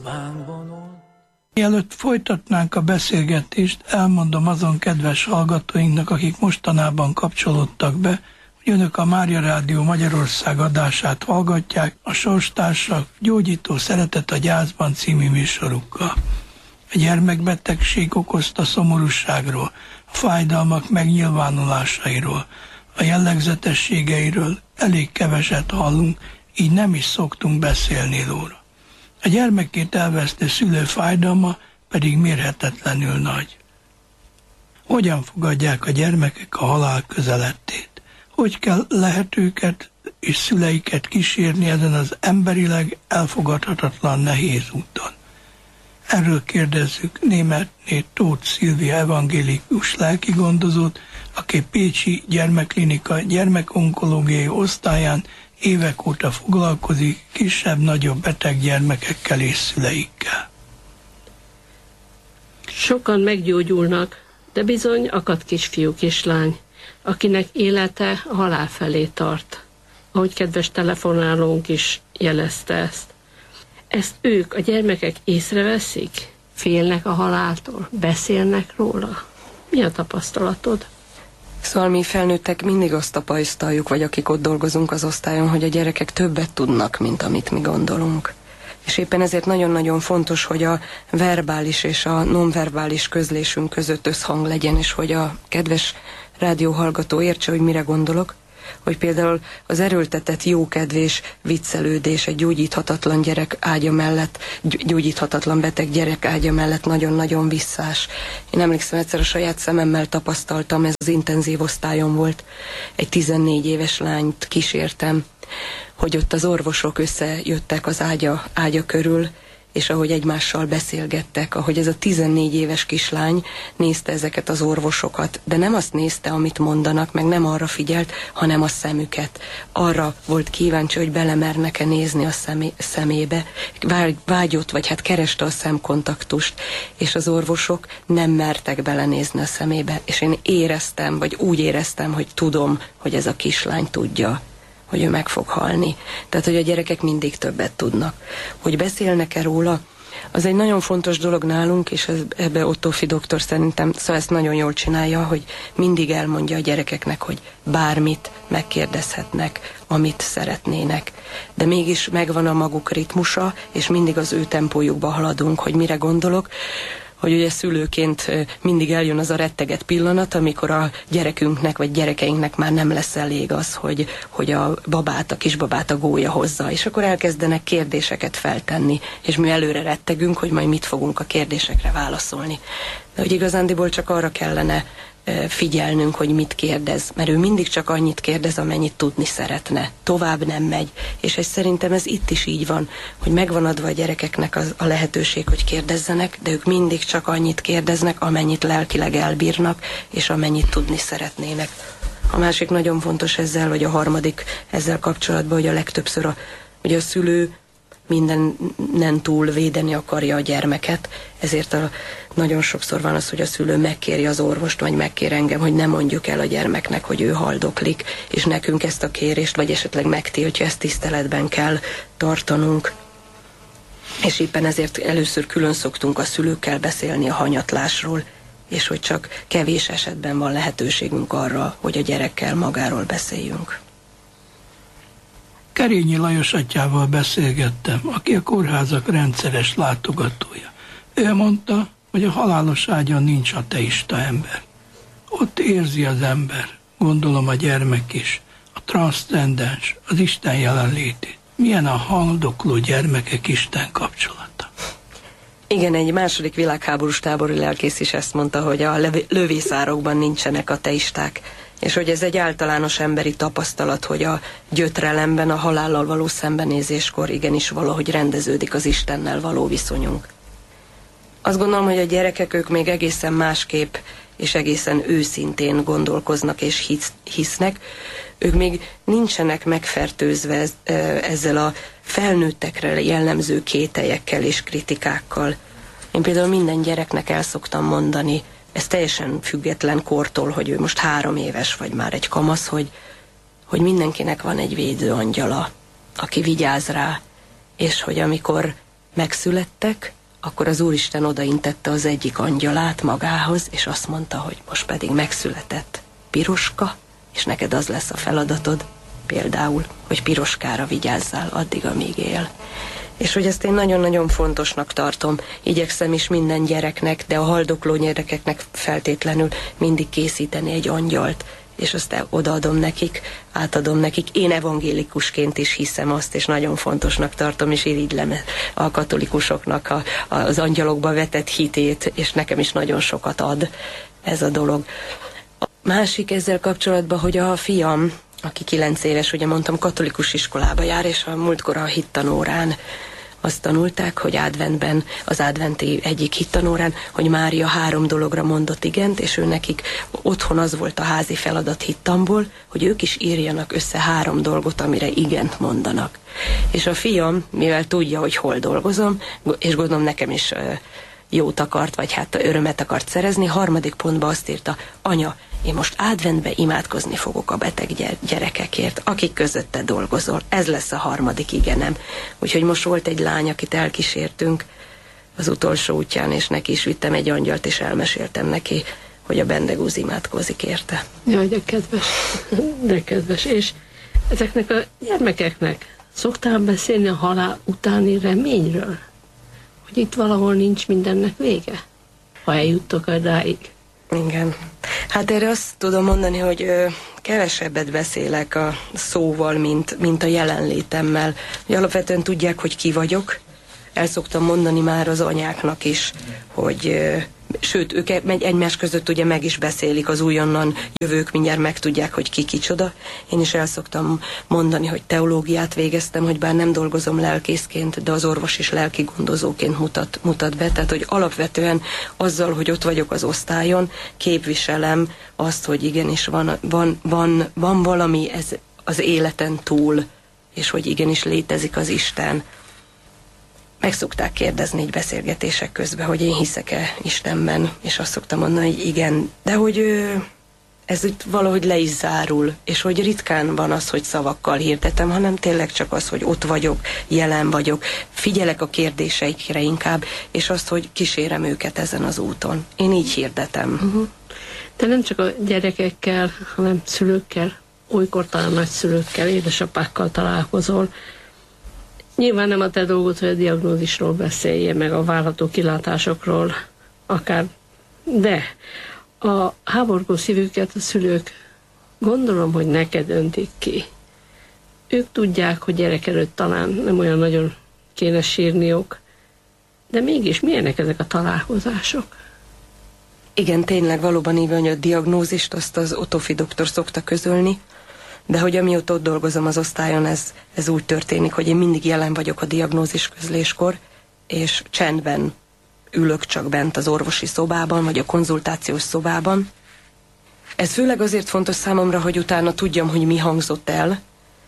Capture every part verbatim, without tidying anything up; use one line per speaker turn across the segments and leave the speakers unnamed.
lángban ott.
Mielőtt folytatnánk a beszélgetést, elmondom azon kedves hallgatóinknak, akik mostanában kapcsolódtak be, hogy önök a Mária Rádió Magyarország adását hallgatják, a Sorstársak Gyógyító Szeretet a Gyászban című műsorukkal. A gyermekbetegség okozta szomorúságról, a fájdalmak megnyilvánulásairól, a jellegzetességeiről elég keveset hallunk, így nem is szoktunk beszélni róla. A gyermekét elvesztő szülő fájdalma pedig mérhetetlenül nagy. Hogyan fogadják a gyermekek a halál közelettét? Hogy kell lehet őket és szüleiket kísérni ezen az emberileg elfogadhatatlan nehéz úton? Erről kérdezzük Németné Tóth Szilvia evangélikus lelkigondozót, aki Pécsi Gyermekklinika gyermekonkológiai osztályán évek óta foglalkozik kisebb-nagyobb beteg gyermekekkel és szüleikkel.
Sokan meggyógyulnak, de bizony akad kisfiú, kislány, akinek élete a halál felé tart. Ahogy kedves telefonálónk is jelezte ezt. Ezt ők, a gyermekek észreveszik? Félnek a haláltól? Beszélnek róla? Mi a tapasztalatod?
Szóval mi felnőttek mindig azt tapasztaljuk, vagy akik ott dolgozunk az osztályon, hogy a gyerekek többet tudnak, mint amit mi gondolunk. És éppen ezért nagyon-nagyon fontos, hogy a verbális és a nonverbális közlésünk között összhang legyen, és hogy a kedves rádióhallgató értse, hogy mire gondolok, hogy például az erőltetett jókedvés, viccelődés egy gyógyíthatatlan gyerek ágya mellett, gyógyíthatatlan beteg gyerek ágya mellett nagyon-nagyon visszás. Én emlékszem, egyszer a saját szememmel tapasztaltam, ez az intenzív osztályon volt, egy tizennégy éves lányt kísértem, hogy ott az orvosok összejöttek az ágya, ágya körül, és ahogy egymással beszélgettek, ahogy ez a tizennégy éves kislány nézte ezeket az orvosokat, de nem azt nézte, amit mondanak, meg nem arra figyelt, hanem a szemüket. Arra volt kíváncsi, hogy belemernek-e nézni a szemé, szemébe. Vágyott, vagy hát kereste a szemkontaktust, és az orvosok nem mertek belenézni a szemébe. És én éreztem, vagy úgy éreztem, hogy tudom, hogy ez a kislány tudja, hogy ő meg fog halni. Tehát, hogy a gyerekek mindig többet tudnak. Hogy beszélnek-e róla, az egy nagyon fontos dolog nálunk, és ez, ebbe Ottófi doktor szerintem, szóval ezt nagyon jól csinálja, hogy mindig elmondja a gyerekeknek, hogy bármit megkérdezhetnek, amit szeretnének. De mégis megvan a maguk ritmusa, és mindig az ő tempójukba haladunk, hogy mire gondolok, hogy ugye szülőként mindig eljön az a retteget pillanat, amikor a gyerekünknek vagy gyerekeinknek már nem lesz elég az, hogy, hogy a babát, a kisbabát a gólya hozza, és akkor elkezdenek kérdéseket feltenni, és mi előre rettegünk, hogy majd mit fogunk a kérdésekre válaszolni. De hogy igazándiból csak arra kellene figyelnünk, hogy mit kérdez, mert ő mindig csak annyit kérdez, amennyit tudni szeretne. Tovább nem megy. És ez szerintem ez itt is így van, hogy megvan adva a gyerekeknek az, a lehetőség, hogy kérdezzenek, de ők mindig csak annyit kérdeznek, amennyit lelkileg elbírnak, és amennyit tudni szeretnének. A másik nagyon fontos ezzel, vagy a harmadik ezzel kapcsolatban, hogy a legtöbbször a, hogy a szülő mindenen túl védeni akarja a gyermeket, ezért a, nagyon sokszor van az, hogy a szülő megkéri az orvost, vagy megkér engem, hogy ne mondjuk el a gyermeknek, hogy ő haldoklik, és nekünk ezt a kérést, vagy esetleg megtiltja, ezt tiszteletben kell tartanunk. És éppen ezért először külön szoktunk a szülőkkel beszélni a hanyatlásról, és hogy csak kevés esetben van lehetőségünk arra, hogy a gyerekkel magáról beszéljünk.
Kerényi Lajos atyával beszélgettem, aki a kórházak rendszeres látogatója. Ő mondta, hogy a halálos ágyon nincs ateista ember. Ott érzi az ember, gondolom a gyermek is, a transzcendens, az Isten jelenlétét. Milyen a haldokló gyermekek Isten kapcsolata?
Igen, egy második világháborús tábori lelkész is ezt mondta, hogy a lövészárokban nincsenek ateisták, és hogy ez egy általános emberi tapasztalat, hogy a gyötrelemben, a halállal való szembenézéskor igenis valahogy rendeződik az Istennel való viszonyunk. Azt gondolom, hogy a gyerekek ők még egészen másképp és egészen őszintén gondolkoznak és hisz, hisznek. Ők még nincsenek megfertőzve ezzel a felnőttekre jellemző kételyekkel és kritikákkal. Én például minden gyereknek el szoktam mondani, ez teljesen független kortól, hogy ő most három éves, vagy már egy kamasz, hogy, hogy mindenkinek van egy védő angyala, aki vigyáz rá, és hogy amikor megszülettek, akkor az Úristen odaintette az egyik angyalát magához, és azt mondta, hogy most pedig megszületett Piroska, és neked az lesz a feladatod, például, hogy Piroskára vigyázzál addig, amíg él. És hogy ezt én nagyon-nagyon fontosnak tartom, igyekszem is minden gyereknek, de a haldokló gyerekeknek feltétlenül mindig készíteni egy angyalt, és azt odaadom nekik, átadom nekik. Én evangélikusként is hiszem azt, és nagyon fontosnak tartom, és irigylem a katolikusoknak a, az angyalokba vetett hitét, és nekem is nagyon sokat ad ez a dolog. A másik ezzel kapcsolatban, hogy a fiam, aki kilenc éves, ugye mondtam, katolikus iskolába jár, és a múltkor a hittanórán azt tanulták, hogy adventben, az adventi egyik hittanórán, hogy Mária három dologra mondott igent, és ő nekik otthon az volt a házi feladat hittamból, hogy ők is írjanak össze három dolgot, amire igent mondanak. És a fiam, mivel tudja, hogy hol dolgozom, és gondolom nekem is jót akart, vagy hát örömet akart szerezni, harmadik pontban azt írta: anya, én most adventbe imádkozni fogok a beteg gyerekekért, akik között te dolgozol. Ez lesz a harmadik igenem. Úgyhogy most volt egy lány, akit elkísértünk az utolsó útján, és neki is vittem egy angyalt, és elmeséltem neki, hogy a Bendegúz imádkozik érte.
Jaj, de kedves, de kedves. És ezeknek a gyermekeknek szoktál beszélni a halál utáni reményről? Hogy itt valahol nincs mindennek vége? Ha eljuttok odáig.
Igen. Hát erre azt tudom mondani, hogy ö, kevesebbet beszélek a szóval, mint, mint a jelenlétemmel. Hogy alapvetően tudják, hogy ki vagyok. El szoktam mondani már az anyáknak is, hogy ö, sőt, ők egymás között ugye meg is beszélik, az újonnan jövők mindjárt megtudják, hogy ki kicsoda. Én is el szoktam mondani, hogy teológiát végeztem, hogy bár nem dolgozom lelkészként, de az orvos is lelki gondozóként mutat, mutat be. Tehát, hogy alapvetően azzal, hogy ott vagyok az osztályon, képviselem azt, hogy igenis van, van, van, van valami ez az életen túl, és hogy igenis létezik az Isten. Meg szokták kérdezni így beszélgetések közben, hogy én hiszek-e Istenben, és azt szoktam mondani, hogy igen, de hogy ez itt valahogy le is zárul, és hogy ritkán van az, hogy szavakkal hirdetem, hanem tényleg csak az, hogy ott vagyok, jelen vagyok, figyelek a kérdéseikre inkább, és azt, hogy kísérem őket ezen az úton. Én így hirdetem.
Uh-huh. Te nem csak a gyerekekkel, hanem szülőkkel, olykor talán nagyszülőkkel, édesapákkal találkozol. Nyilván nem a te dolgod, hogy a diagnózisról beszéljél, meg a várható kilátásokról, akár, de a háborgó szívüket a szülők gondolom, hogy neked öntik ki. Ők tudják, hogy gyerek előtt talán nem olyan nagyon kéne sírniuk, de mégis milyenek ezek a találkozások?
Igen, tényleg valóban így van, hogy a diagnózist azt az Otofi doktor szokta közölni, de hogy amióta ott dolgozom az osztályon, ez, ez úgy történik, hogy én mindig jelen vagyok a diagnózis közléskor, és csendben ülök csak bent az orvosi szobában, vagy a konzultációs szobában. Ez főleg azért fontos számomra, hogy utána tudjam, hogy mi hangzott el,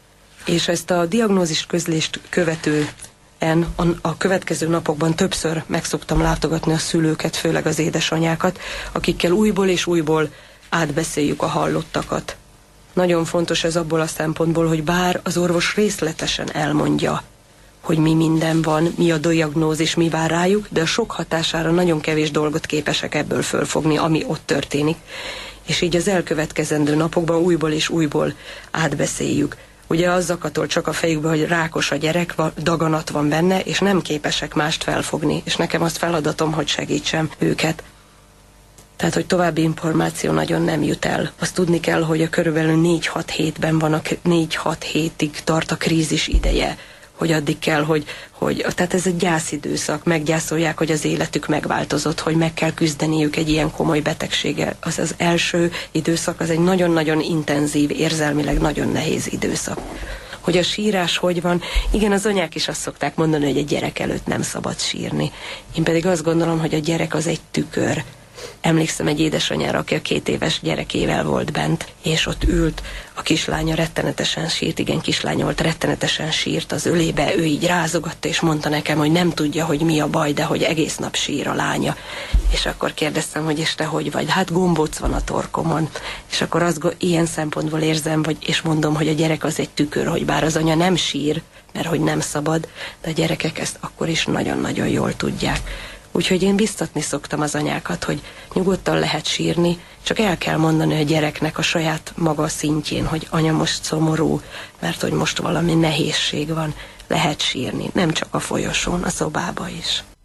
és ezt a diagnózis közlést követően a, a következő napokban többször meg szoktam látogatni a szülőket, főleg az édesanyákat, akikkel újból és újból átbeszéljük a hallottakat. Nagyon fontos ez abból a szempontból, hogy bár az orvos részletesen elmondja, hogy mi minden van, mi a diagnózis, mi vár rájuk, de a sok hatására nagyon kevés dolgot képesek ebből fölfogni, ami ott történik. És így az elkövetkezendő napokban újból és újból átbeszéljük. Ugye az zakatol csak a fejükbe, hogy rákos a gyerek, daganat van benne, és nem képesek mást felfogni. És nekem azt feladatom, hogy segítsem őket. Tehát, hogy további információ nagyon nem jut el. Azt tudni kell, hogy a körülbelül négy-hat hétben van, a négy-hat hétig tart a krízis ideje, hogy addig kell, hogy, hogy tehát ez egy gyászidőszak, meggyászolják, hogy az életük megváltozott, hogy meg kell küzdeniük egy ilyen komoly betegséggel. Az az első időszak, az egy nagyon-nagyon intenzív, érzelmileg nagyon nehéz időszak. Hogy a sírás hogy van, igen, az anyák is azt szokták mondani, hogy egy gyerek előtt nem szabad sírni. Én pedig azt gondolom, hogy a gyerek az egy tükör. Emlékszem egy édesanyára, aki a két éves gyerekével volt bent, és ott ült, a kislánya rettenetesen sírt, igen, kislánya volt, rettenetesen sírt az ölébe, ő így rázogatta, és mondta nekem, hogy nem tudja, hogy mi a baj, de hogy egész nap sír a lánya. És akkor kérdeztem, hogy és te hogy vagy? Hát gombóc van a torkomon. És akkor azt ilyen szempontból érzem, vagy, és mondom, hogy a gyerek az egy tükör, hogy bár az anya nem sír, mert hogy nem szabad, de a gyerekek ezt akkor is nagyon-nagyon jól tudják. Úgyhogy én biztatni szoktam az anyákat, hogy nyugodtan lehet sírni, csak el kell mondani a gyereknek a saját maga szintjén, hogy anya most szomorú, mert hogy most valami nehézség van. Lehet sírni, nem csak a folyosón, a szobába is.